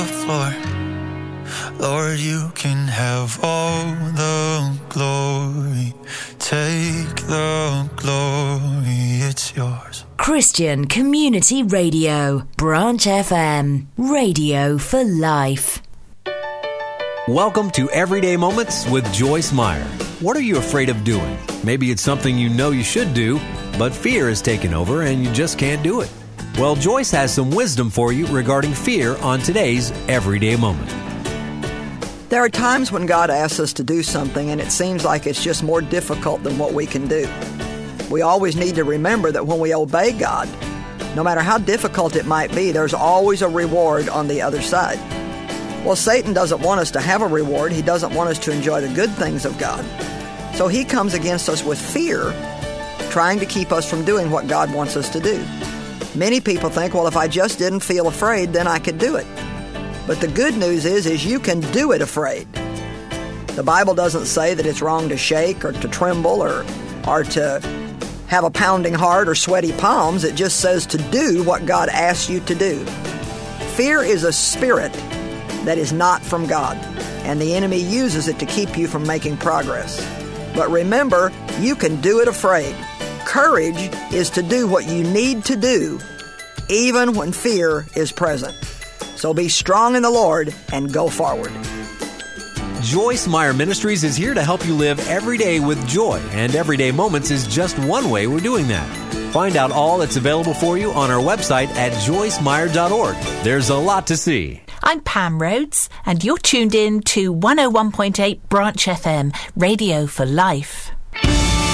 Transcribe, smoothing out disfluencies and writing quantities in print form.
floor. Lord, you can have all the glory. Take the glory, it's yours. Christian Community Radio, Branch FM, radio for life. Welcome to Everyday Moments with Joyce Meyer. What are you afraid of doing? Maybe it's something you know you should do, but fear has taken over and you just can't do it. Well, Joyce has some wisdom for you regarding fear on today's Everyday Moment. There are times when God asks us to do something and it seems like it's just more difficult than what we can do. We always need to remember that when we obey God, no matter how difficult it might be, there's always a reward on the other side. Well, Satan doesn't want us to have a reward. He doesn't want us to enjoy the good things of God. So he comes against us with fear, trying to keep us from doing what God wants us to do. Many people think, well, if I just didn't feel afraid, then I could do it. But the good news is you can do it afraid. The Bible doesn't say that it's wrong to shake or to tremble or to have a pounding heart or sweaty palms. It just says to do what God asks you to do. Fear is a spirit that is not from God, and the enemy uses it to keep you from making progress. But remember, you can do it afraid. Courage is to do what you need to do, even when fear is present. So be strong in the Lord and go forward. Joyce Meyer Ministries is here to help you live every day with joy, and Everyday Moments is just one way we're doing that. Find out all that's available for you on our website at joycemeyer.org. There's a lot to see. I'm Pam Rhodes, and you're tuned in to 101.8 Branch FM, Radio for Life.